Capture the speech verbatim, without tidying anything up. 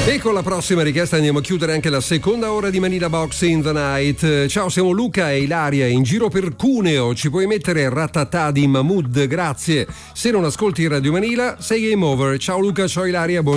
E con la prossima richiesta andiamo a chiudere anche la seconda ora di Manila Box in the Night. Ciao, siamo Luca e Ilaria in giro per Cuneo. Ci puoi mettere Ratatà di Mahmood, grazie. Se non ascolti Radio Manila sei game over. Ciao Luca, ciao Ilaria, buon